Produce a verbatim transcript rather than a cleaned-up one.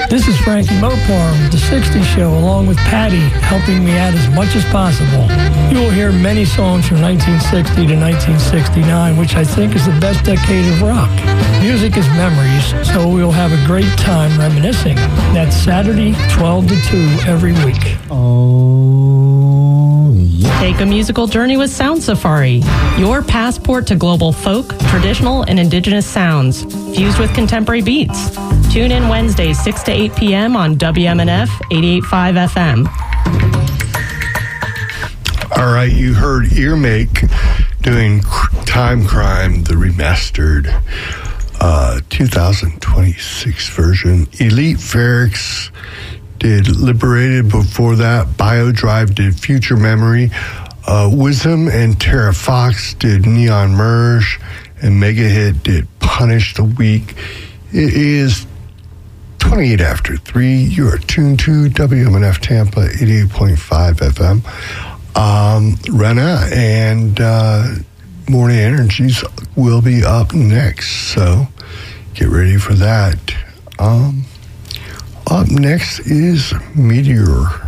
This is Frankie Mopar with The sixties Show, along with Patty, helping me out as much as possible. You will hear many songs from nineteen sixty to nineteen sixty-nine, which I think is the best decade of rock. Music is memories, so we'll have a great time reminiscing. That's Saturday, twelve to two every week. Oh, yeah. Take a musical journey with Sound Safari, your passport to global folk, traditional, and indigenous sounds, fused with contemporary beats. Tune in Wednesdays, six to eight p.m. on W M N F eighty-eight point five F M. All right, you heard Earmake doing Time Crime, the remastered uh, two thousand twenty-six version. Elite Ferrex did Liberated. Before that, Biodrive did Future Memory. Uh, Wisdom and Tara Fox did Neon Merge. And Mega Hit did Punish the Weak. It is twenty-eight after three. You are tuned to W M N F Tampa eighty-eight point five F M. Um, Rena and uh, Morning Energies will be up next, so get ready for that. Um, up next is Meteor.